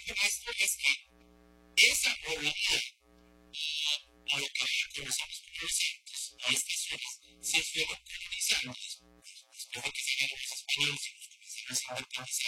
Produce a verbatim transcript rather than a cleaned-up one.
demuestra es que esa probabilidad y lo que conocemos como los centros a estas zonas se fueron colonizando después de que llegaron los españoles y los comenzaron a independizar